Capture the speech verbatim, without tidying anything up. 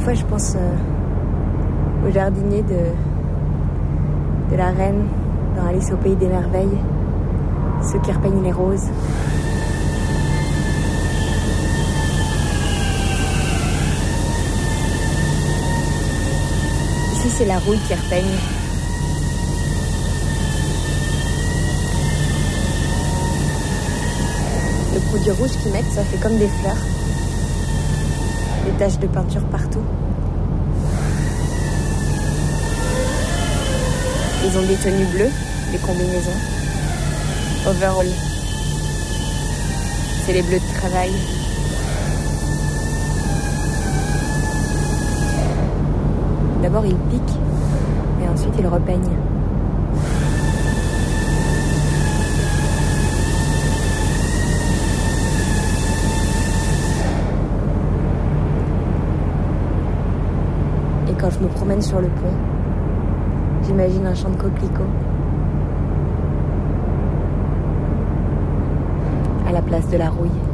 Parfois, je pense euh, au jardinier de, de la reine dans Alice au pays des merveilles, ceux qui repeignent les roses. Ici, c'est la rouille qui repeigne. Le produit rouge qu'ils mettent, ça fait comme des fleurs. Des taches de peinture partout. Ils ont des tenues bleues, des combinaisons. Overall. C'est les bleus de travail. D'abord, ils piquent, et ensuite, ils repeignent. Et quand je me promène sur le pont, j'imagine un champ de coquelicots à la place de la rouille.